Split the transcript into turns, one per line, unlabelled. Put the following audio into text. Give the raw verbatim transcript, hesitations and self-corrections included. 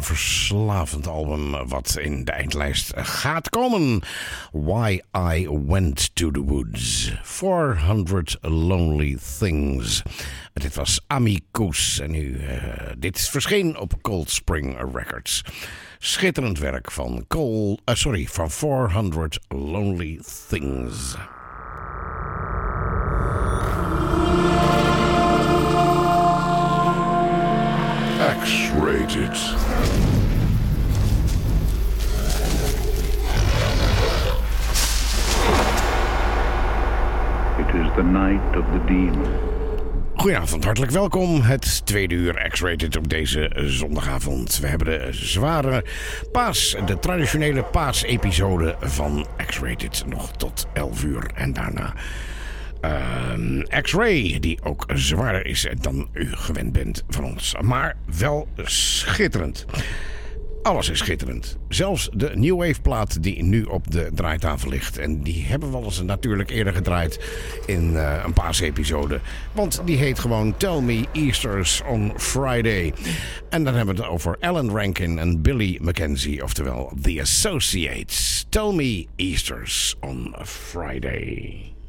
een verslavend album wat in de eindlijst gaat komen. Why I Went to the Woods. fourhonderd Lonely Things. Dit was Amicus en nu, uh, dit verscheen op Cold Spring Records. Schitterend werk van Cole, uh, sorry, van fourhonderd Lonely Things. X-Rated.
It is the night of the demon.
Goedenavond, hartelijk welkom. Het tweede uur X-Rated op deze zondagavond. We hebben de zware paas, de traditionele paasepisode van X-Rated nog tot elf uur en daarna Uh, X-Ray, die ook zwaarder is dan u gewend bent van ons. Maar wel schitterend. Alles is schitterend. Zelfs de New Wave plaat die nu op de draaitafel ligt. En die hebben we al eens natuurlijk eerder gedraaid in uh, een paasepisode. Want die heet gewoon Tell Me Easters on Friday. En dan hebben we het over Alan Rankin en Billy Mackenzie. Oftewel The Associates. Tell Me Easters on Friday.